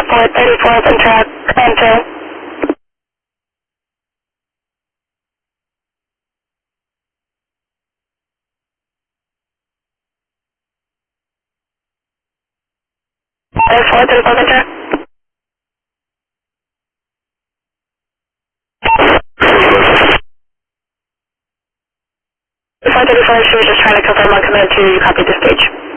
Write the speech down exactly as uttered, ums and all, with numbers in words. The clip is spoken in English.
Airport thirty-fourth and track enter. Airport thirty-fourth and track. five thirty-five, she was just trying to confirm on command two, you copied the stage.